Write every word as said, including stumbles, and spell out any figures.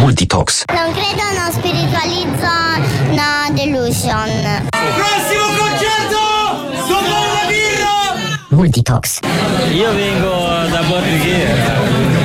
Multitox. Non credo, non spiritualizzo, no delusion. Prossimo concerto! Dopo una birra! Multitox. Io vengo da Borghiera.